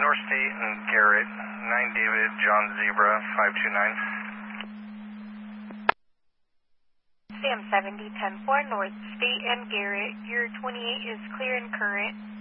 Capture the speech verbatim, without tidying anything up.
North State and Garrett, nine David, John Zebra, five two nine. Sam seventy, ten four, North State and Garrett, your twenty-eight is clear and current.